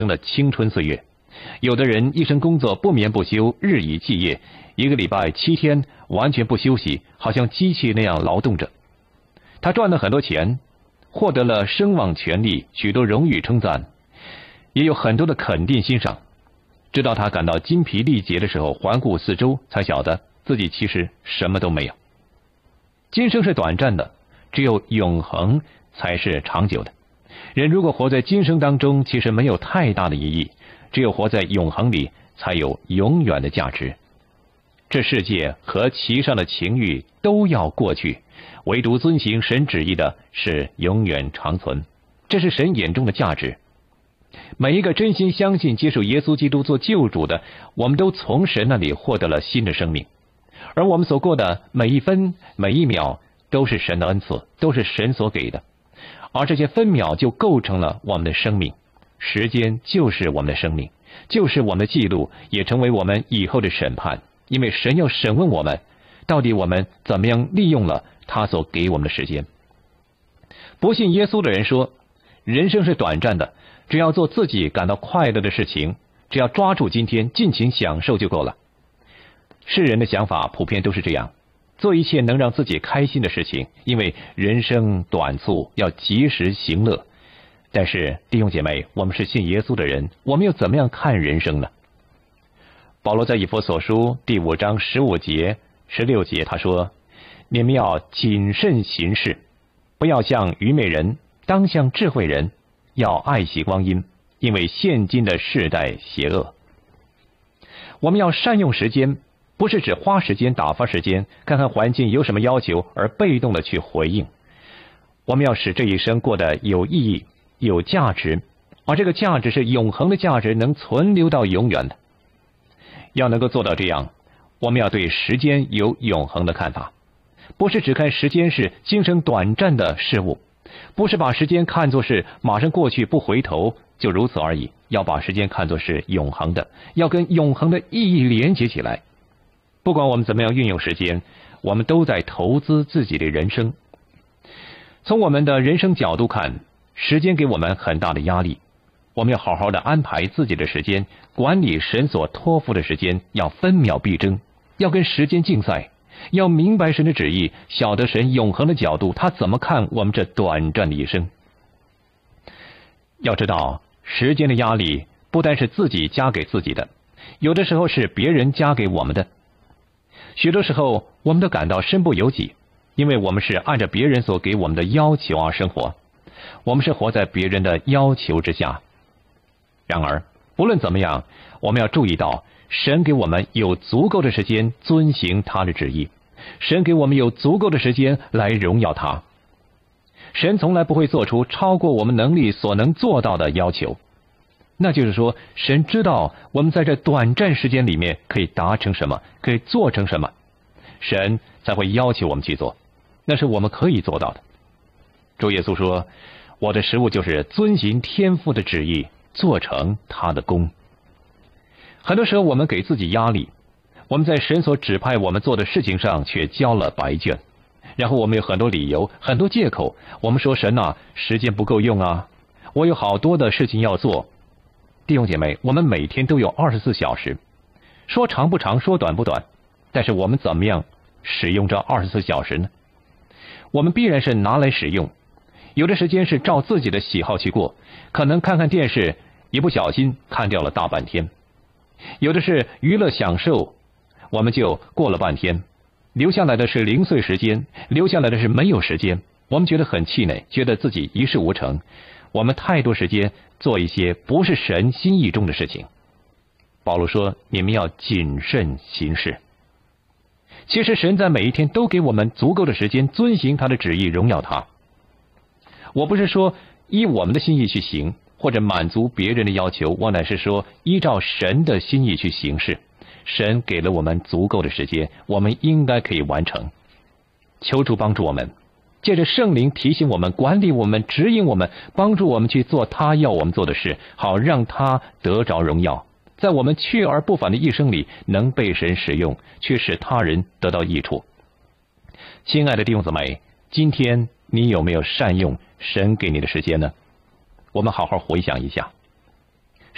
的青春岁月。有的人一生工作不眠不休，日以继夜，1个礼拜7天完全不休息，好像机器那样劳动着。他赚了很多钱，获得了声望权力，许多荣誉称赞，也有很多的肯定欣赏。直到他感到筋疲力竭的时候，环顾四周，才晓得自己其实什么都没有。今生是短暂的，只有永恒才是长久的。人如果活在今生当中，其实没有太大的意义，只有活在永恒里，才有永远的价值。这世界和其上的情欲都要过去，唯独遵行神旨意的是永远长存，这是神眼中的价值。每一个真心相信接受耶稣基督做救主的，我们都从神那里获得了新的生命，而我们所过的每一分每一秒都是神的恩赐，都是神所给的，而这些分秒就构成了我们的生命。时间就是我们的生命，就是我们的记录，也成为我们以后的审判，因为神要审问我们，到底我们怎么样利用了他所给我们的时间。不信耶稣的人说，人生是短暂的，只要做自己感到快乐的事情，只要抓住今天，尽情享受就够了。世人的想法普遍都是这样，做一切能让自己开心的事情，因为人生短促，要及时行乐。但是弟兄姐妹，我们是信耶稣的人，我们又怎么样看人生呢？保罗在以弗所书第5章15节、16节他说，你们要谨慎行事，不要像愚昧人，当像智慧人，要爱惜光阴，因为现今的世代邪恶。我们要善用时间，不是只花时间打发时间，看看环境有什么要求而被动的去回应。我们要使这一生过得有意义、有价值，而这个价值是永恒的价值，能存留到永远的。要能够做到这样，我们要对时间有永恒的看法，不是只看时间是今生短暂的事物，不是把时间看作是马上过去不回头，就如此而已，要把时间看作是永恒的，要跟永恒的意义连接起来。不管我们怎么样运用时间，我们都在投资自己的人生。从我们的人生角度看，时间给我们很大的压力，我们要好好的安排自己的时间，管理神所托付的时间，要分秒必争，要跟时间竞赛，要明白神的旨意，晓得神永恒的角度，他怎么看我们这短暂的一生。要知道，时间的压力不单是自己加给自己的，有的时候是别人加给我们的。许多时候我们都感到身不由己，因为我们是按照别人所给我们的要求而生活，我们是活在别人的要求之下。然而不论怎么样，我们要注意到，神给我们有足够的时间遵行他的旨意，神给我们有足够的时间来荣耀他。神从来不会做出超过我们能力所能做到的要求，那就是说，神知道我们在这短暂时间里面可以达成什么，可以做成什么，神才会要求我们去做，那是我们可以做到的。主耶稣说，我的食物就是遵行天父的旨意，做成他的功。很多时候我们给自己压力，我们在神所指派我们做的事情上却交了白卷，然后我们有很多理由，很多借口，我们说神啊，时间不够用啊，我有好多的事情要做。弟兄姐妹，我们每天都有24小时，说长不长，说短不短，但是我们怎么样使用这24小时呢？我们必然是拿来使用，有的时间是照自己的喜好去过，可能看看电视，一不小心看掉了大半天；有的是娱乐享受，我们就过了半天，留下来的是零碎时间，留下来的是没有时间，我们觉得很气馁，觉得自己一事无成，我们太多时间做一些不是神心意中的事情。保罗说，你们要谨慎行事。其实神在每一天都给我们足够的时间遵行他的旨意，荣耀他。我不是说依我们的心意去行，或者满足别人的要求，我乃是说依照神的心意去行事。神给了我们足够的时间，我们应该可以完成。求主帮助我们，借着圣灵提醒我们，管理我们，指引我们，帮助我们去做他要我们做的事，好让他得着荣耀，在我们去而不返的一生里能被神使用，去使他人得到益处。亲爱的弟兄姊妹，今天你有没有善用神给你的时间呢？我们好好回想一下。